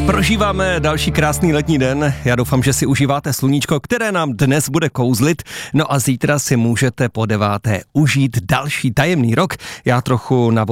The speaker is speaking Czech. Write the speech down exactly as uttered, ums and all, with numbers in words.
Prožíváme další krásný letní den. Já doufám, že si užíváte sluníčko, které nám dnes bude kouzlit. No a zítra si můžete po deváté užít další tajemný rok. Já trochu na